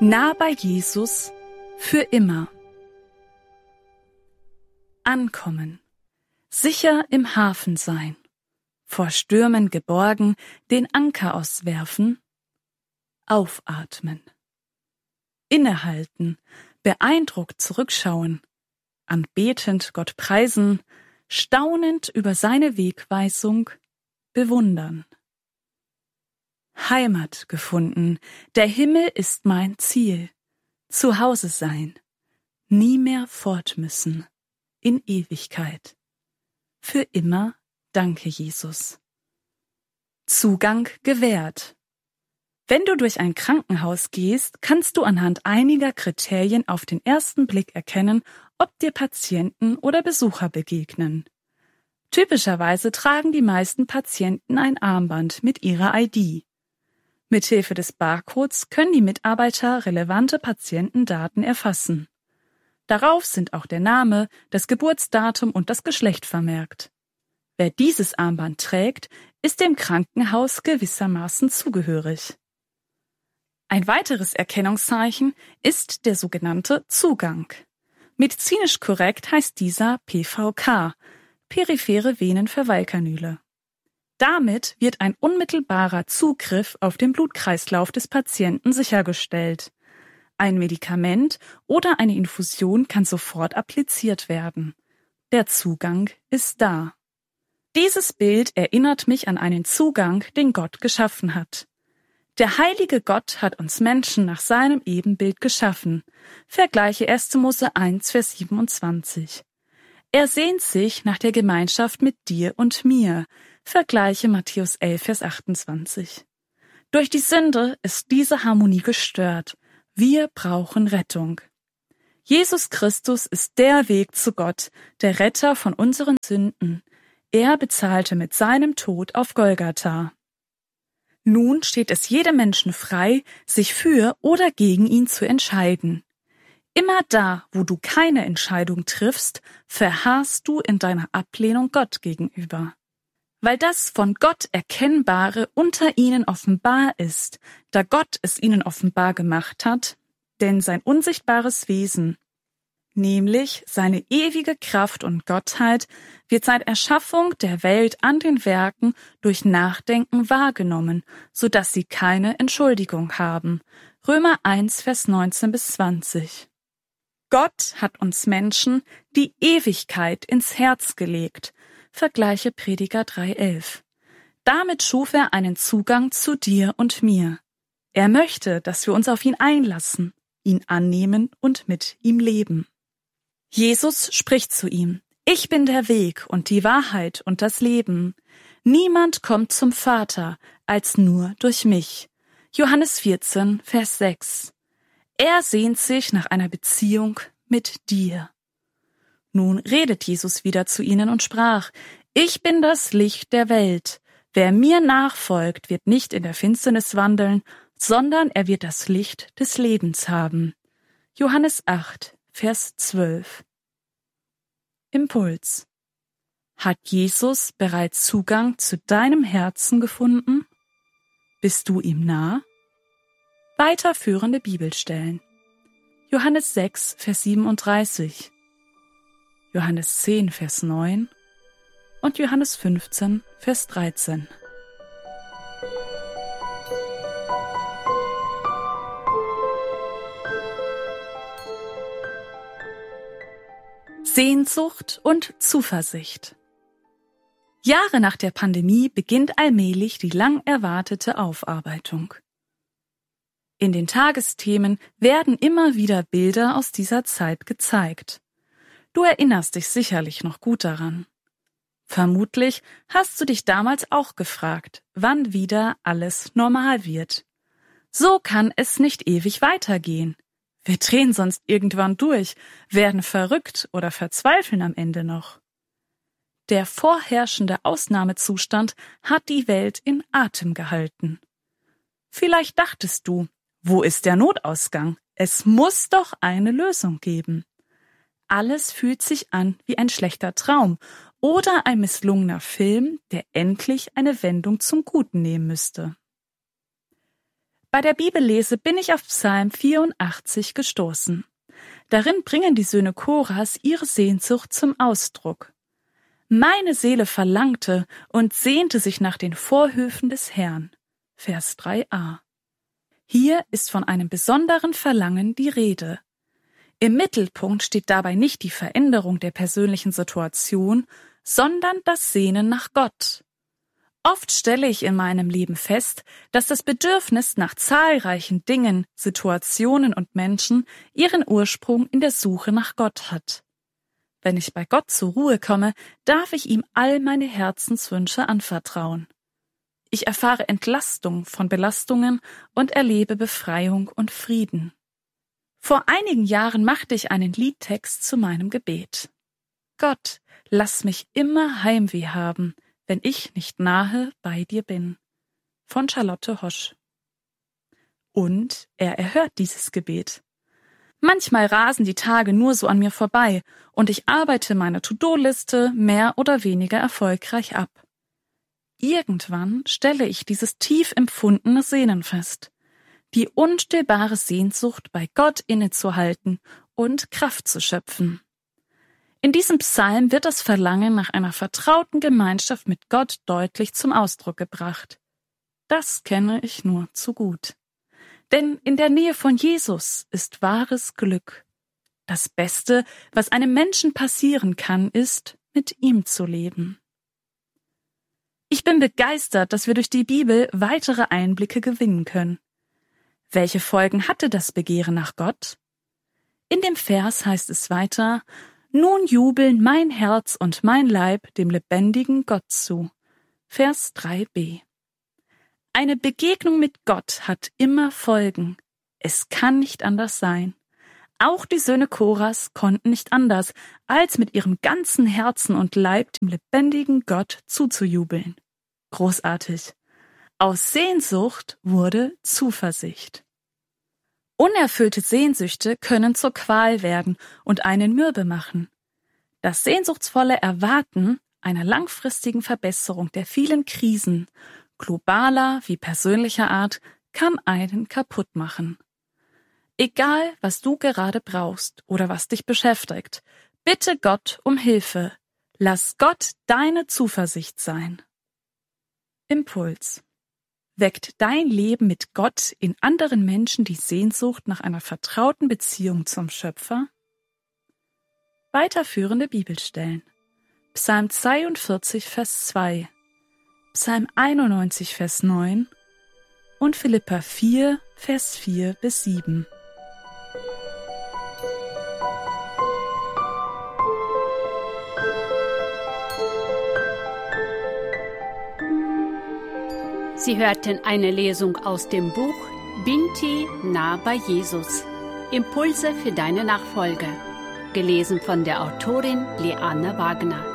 Nah bei Jesus für immer. Ankommen, sicher im Hafen sein, vor Stürmen geborgen, den Anker auswerfen, aufatmen, innehalten, beeindruckt zurückschauen, anbetend Gott preisen, staunend über seine Wegweisung bewundern. Heimat gefunden, der Himmel ist mein Ziel, zu Hause sein, nie mehr fort müssen, in Ewigkeit. Für immer danke Jesus. Zugang gewährt. Wenn du durch ein Krankenhaus gehst, kannst du anhand einiger Kriterien auf den ersten Blick erkennen, ob dir Patienten oder Besucher begegnen. Typischerweise tragen die meisten Patienten ein Armband mit ihrer ID. Mithilfe des Barcodes können die Mitarbeiter relevante Patientendaten erfassen. Darauf sind auch der Name, das Geburtsdatum und das Geschlecht vermerkt. Wer dieses Armband trägt, ist dem Krankenhaus gewissermaßen zugehörig. Ein weiteres Erkennungszeichen ist der sogenannte Zugang. Medizinisch korrekt heißt dieser PVK, periphere Venenverweilkanüle. Damit wird ein unmittelbarer Zugriff auf den Blutkreislauf des Patienten sichergestellt. Ein Medikament oder eine Infusion kann sofort appliziert werden. Der Zugang ist da. Dieses Bild erinnert mich an einen Zugang, den Gott geschaffen hat. Der heilige Gott hat uns Menschen nach seinem Ebenbild geschaffen. Vergleiche 1. Mose 1, Vers 27. Er sehnt sich nach der Gemeinschaft mit dir und mir. Vergleiche Matthäus 11, Vers 28. Durch die Sünde ist diese Harmonie gestört. Wir brauchen Rettung. Jesus Christus ist der Weg zu Gott, der Retter von unseren Sünden. Er bezahlte mit seinem Tod auf Golgatha. Nun steht es jedem Menschen frei, sich für oder gegen ihn zu entscheiden. Immer da, wo du keine Entscheidung triffst, verharrst du in deiner Ablehnung Gott gegenüber. Weil das von Gott Erkennbare unter ihnen offenbar ist, da Gott es ihnen offenbar gemacht hat, denn sein unsichtbares Wesen, nämlich seine ewige Kraft und Gottheit, wird seit Erschaffung der Welt an den Werken durch Nachdenken wahrgenommen, so dass sie keine Entschuldigung haben. Römer 1, Vers 19 bis 20. Gott hat uns Menschen die Ewigkeit ins Herz gelegt. Vergleiche Prediger 3,11. Damit schuf er einen Zugang zu dir und mir. Er möchte, dass wir uns auf ihn einlassen, ihn annehmen und mit ihm leben. Jesus spricht zu ihm: Ich bin der Weg und die Wahrheit und das Leben. Niemand kommt zum Vater als nur durch mich. Johannes 14, Vers 6. Er sehnt sich nach einer Beziehung mit dir. Nun redet Jesus wieder zu ihnen und sprach: Ich bin das Licht der Welt. Wer mir nachfolgt, wird nicht in der Finsternis wandeln, sondern er wird das Licht des Lebens haben. Johannes 8, Vers 12. Impuls. Hat Jesus bereits Zugang zu deinem Herzen gefunden? Bist du ihm nah? Weiterführende Bibelstellen. Johannes 6, Vers 37. Johannes 10, Vers 9 und Johannes 15, Vers 13. Sehnsucht und Zuversicht. Jahre nach der Pandemie beginnt allmählich die lang erwartete Aufarbeitung. In den Tagesthemen werden immer wieder Bilder aus dieser Zeit gezeigt. Du erinnerst dich sicherlich noch gut daran. Vermutlich hast du dich damals auch gefragt, wann wieder alles normal wird. So kann es nicht ewig weitergehen. Wir drehen sonst irgendwann durch, werden verrückt oder verzweifeln am Ende noch. Der vorherrschende Ausnahmezustand hat die Welt in Atem gehalten. Vielleicht dachtest du, wo ist der Notausgang? Es muss doch eine Lösung geben. Alles fühlt sich an wie ein schlechter Traum oder ein misslungener Film, der endlich eine Wendung zum Guten nehmen müsste. Bei der Bibellese bin ich auf Psalm 84 gestoßen. Darin bringen die Söhne Koras ihre Sehnsucht zum Ausdruck. Meine Seele verlangte und sehnte sich nach den Vorhöfen des Herrn. Vers 3a. Hier ist von einem besonderen Verlangen die Rede. Im Mittelpunkt steht dabei nicht die Veränderung der persönlichen Situation, sondern das Sehnen nach Gott. Oft stelle ich in meinem Leben fest, dass das Bedürfnis nach zahlreichen Dingen, Situationen und Menschen ihren Ursprung in der Suche nach Gott hat. Wenn ich bei Gott zur Ruhe komme, darf ich ihm all meine Herzenswünsche anvertrauen. Ich erfahre Entlastung von Belastungen und erlebe Befreiung und Frieden. Vor einigen Jahren machte ich einen Liedtext zu meinem Gebet. Gott, lass mich immer Heimweh haben, wenn ich nicht nahe bei dir bin. Von Charlotte Hosch. Und er erhört dieses Gebet. Manchmal rasen die Tage nur so an mir vorbei und ich arbeite meine To-Do-Liste mehr oder weniger erfolgreich ab. Irgendwann stelle ich dieses tief empfundene Sehnen fest, die unstillbare Sehnsucht, bei Gott innezuhalten und Kraft zu schöpfen. In diesem Psalm wird das Verlangen nach einer vertrauten Gemeinschaft mit Gott deutlich zum Ausdruck gebracht. Das kenne ich nur zu gut. Denn in der Nähe von Jesus ist wahres Glück. Das Beste, was einem Menschen passieren kann, ist, mit ihm zu leben. Ich bin begeistert, dass wir durch die Bibel weitere Einblicke gewinnen können. Welche Folgen hatte das Begehren nach Gott? In dem Vers heißt es weiter: Nun jubeln mein Herz und mein Leib dem lebendigen Gott zu. Vers 3b. Eine Begegnung mit Gott hat immer Folgen. Es kann nicht anders sein. Auch die Söhne Koras konnten nicht anders, als mit ihrem ganzen Herzen und Leib dem lebendigen Gott zuzujubeln. Großartig. Aus Sehnsucht wurde Zuversicht. Unerfüllte Sehnsüchte können zur Qual werden und einen mürbe machen. Das sehnsuchtsvolle Erwarten einer langfristigen Verbesserung der vielen Krisen, globaler wie persönlicher Art, kann einen kaputt machen. Egal, was du gerade brauchst oder was dich beschäftigt, bitte Gott um Hilfe. Lass Gott deine Zuversicht sein. Impuls. Weckt dein Leben mit Gott in anderen Menschen die Sehnsucht nach einer vertrauten Beziehung zum Schöpfer? Weiterführende Bibelstellen. Psalm 42, Vers 2, Psalm 91, Vers 9 und Philipper 4, Vers 4 bis 7. Sie hörten eine Lesung aus dem Buch Binti nah bei Jesus. Impulse für deine Nachfolge. Gelesen von der Autorin Leanne Wagner.